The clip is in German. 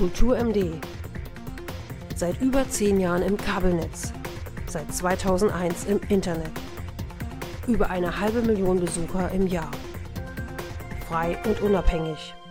KulturMD. Seit über 10 Jahren im Kabelnetz. Seit 2001 im Internet. Über 1,5 Million Besucher im Jahr. Frei und unabhängig.